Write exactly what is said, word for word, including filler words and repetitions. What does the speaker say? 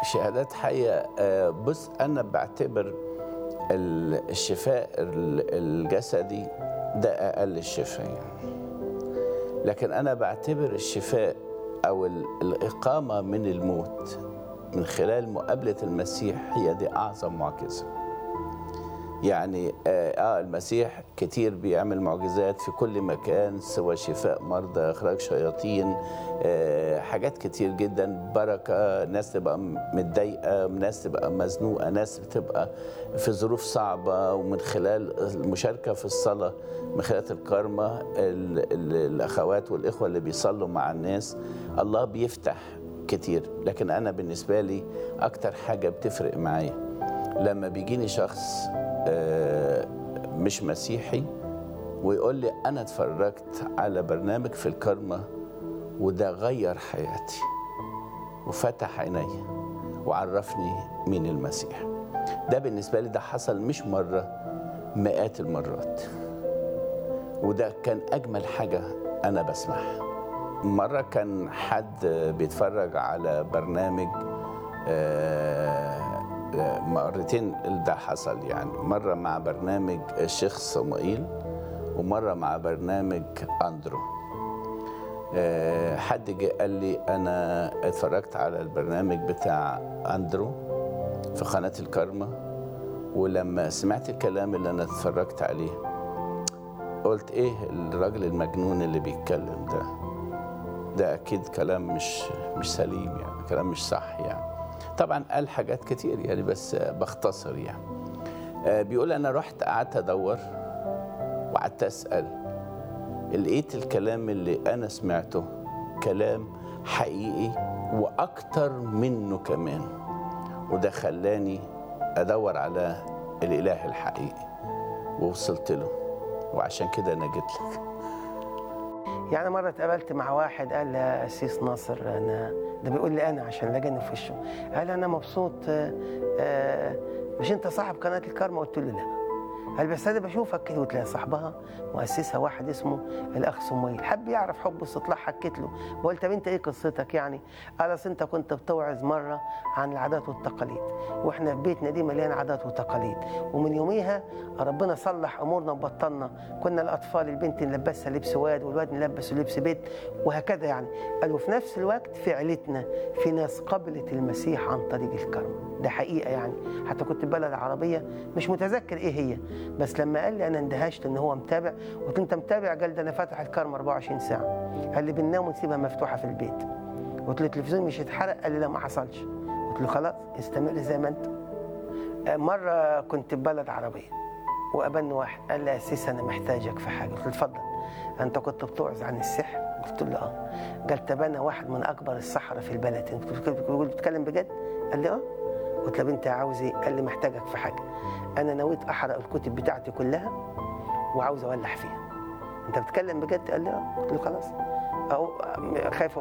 شهادات حية. آه، بص، أنا بعتبر ال- الشفاء ال- الجسدي ده أقل الشفاء يعني. لكن أنا بعتبر الشفاء أو ال- الإقامة من الموت من خلال مقابلة المسيح هي دي أعظم معجزة. يعني آه, آه المسيح كتير بيعمل معجزات في كل مكان، سوى شفاء مرضى، إخراج شياطين، آه حاجات كتير جدا، بركة، ناس تبقى متضايقة، ناس تبقى مزنوقة، ناس بتبقى في ظروف صعبة، ومن خلال المشاركة في الصلاة من خلال الكرمة ال- ال- الأخوات والإخوة اللي بيصلوا مع الناس الله بيفتح كتير. لكن أنا بالنسبة لي أكتر حاجة بتفرق معايا لما بيجيني شخص آه، مش مسيحي ويقول لي أنا اتفرجت على برنامج في الكرمة وده غير حياتي وفتح عيني وعرفني مين المسيح. ده بالنسبة لي ده حصل مش مرة، مئات المرات، وده كان أجمل حاجة أنا بسمعها. مرة كان حد بيتفرج على برنامج آه مرتين ده حصل يعني، مرة مع برنامج الشيخ صموئيل ومرة مع برنامج أندرو. أه حد جه قال لي أنا اتفرجت على البرنامج بتاع أندرو في قناة الكرمة، ولما سمعت الكلام اللي أنا اتفرجت عليه قلت إيه الراجل المجنون اللي بيتكلم ده ده أكيد كلام مش مش سليم يعني، كلام مش صح يعني. طبعا قال حاجات كتير يعني بس بختصر يعني. آه بيقول أنا رحت قعدت أدور وقعدت أسأل، لقيت الكلام اللي أنا سمعته كلام حقيقي وأكتر منه كمان، وده خلاني أدور على الإله الحقيقي ووصلت له، وعشان كده أنا جيت لك. يعني مرة اتقابلت مع واحد قال لي قسيس ناصر، أنا ده بيقول لي أنا عشان لقاني في وشه، قال أنا مبسوط، آه مش أنت صاحب قناة الكرمة؟ قلت له لا. قال بس أنا بشوفك كده، وتلاقي صاحبها مؤسسها واحد اسمه الأخ صموئيل، حب يعرف حب استطلاع، حكيت له وقلت طب أنت إيه قصتك يعني؟ قال أصل أنت كنت بتوعظ مرة عن العادات والتقاليد، وإحنا في بيتنا دي مليان عادات وتقاليد، ومن يوميها ربنا صلح أمورنا وبطلنا، كنا الأطفال البنت نلبسها لبس واد والواد نلبسه لبس بيت وهكذا يعني. قال وفي نفس الوقت في عيلتنا في ناس قبلت المسيح عن طريق الكرم، ده حقيقة يعني. حتى كنت بلد عربية مش متذكر إيه هي، بس لما قال لي انا اندهشت ان هو متابع، قلت له انت متابع؟ قال ده انا فاتح الكرم أربعة وعشرين ساعة. قال لي بننام ونسيبها مفتوحه في البيت. قلت له التلفزيون مش هيتحرق؟ قال لي لا ما حصلش. قلت له خلاص استمر زي ما انت. مره كنت في بلد عربيه وقابلني واحد قال لي يا سيس انا محتاجك في حاجه. قلت له اتفضل. انت كنت بتوعظ عن السحر؟ قلت له اه. قال طب انا واحد من اكبر السحره في البلد، انت بتتكلم بجد؟ قال لي اه. قلت له انت عاوز ايه؟ قال لي محتاجك في حاجه، انا نويت احرق الكتب بتاعتي كلها وعاوز اولع فيها. انت بتتكلم بجد؟ قال لي اه. قلت له خلاص اهو، خايف